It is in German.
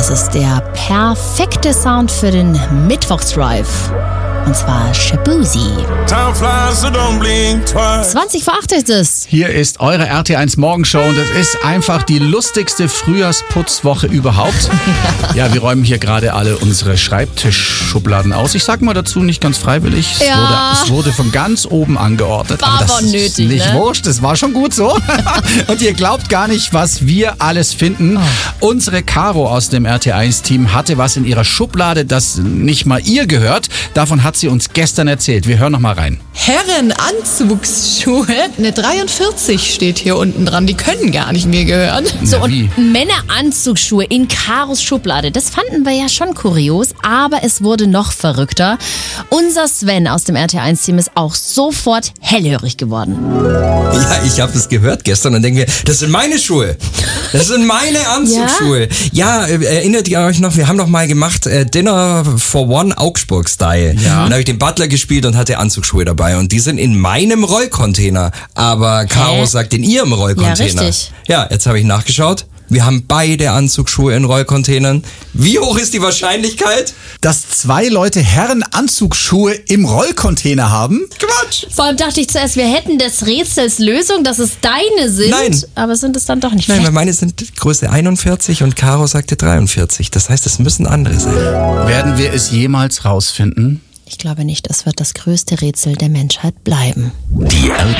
Das ist der perfekte Sound für den Mittwochsdrive. Und zwar Shaboozey. 20 vor 8 ist es. Hier ist eure RT1 Morgenshow und es ist einfach die lustigste Frühjahrsputzwoche überhaupt. Ja, wir räumen hier gerade alle unsere Schreibtischschubladen aus. Ich sag mal dazu, nicht ganz freiwillig. Es wurde von ganz oben angeordnet. War aber das nötig, ist nicht ne? wurscht, das war schon gut so. Und ihr glaubt gar nicht, was wir alles finden. Unsere Caro aus dem RT1-Team hatte was in ihrer Schublade, das nicht mal ihr gehört. Davon hat sie uns gestern erzählt. Wir hören noch mal rein. Herrenanzugsschuhe, eine 43 steht hier unten dran, die können gar nicht mir gehören. So, Na, wie? und Männeranzugsschuhe in Karos Schublade, das fanden wir ja schon kurios, aber es wurde noch verrückter. Unser Sven aus dem RT1-Team ist auch sofort hellhörig geworden. Ja, ich habe es gehört gestern und denke mir, das sind meine Schuhe. Das sind meine Anzugsschuhe. Ja, erinnert ihr euch noch, wir haben doch mal gemacht Dinner for One Augsburg-Style. Ja. Und da habe ich den Butler gespielt und hatte Anzugsschuhe dabei. Und die sind in meinem Rollcontainer. Aber Caro sagt in ihrem Rollcontainer. Ja, richtig. Ja, jetzt habe ich nachgeschaut. Wir haben beide Anzugsschuhe in Rollcontainern. Wie hoch ist die Wahrscheinlichkeit? Dass 2 Leute Herrenanzugsschuhe im Rollcontainer haben? Quatsch! Vor allem dachte ich zuerst, wir hätten des Rätsels Lösung, dass es deine sind. Nein. Aber sind es dann doch nicht. Nein, weil meine sind Größe 41 und Caro sagte 43. Das heißt, es müssen andere sein. Werden wir es jemals rausfinden? Ich glaube nicht, es wird das größte Rätsel der Menschheit bleiben. Die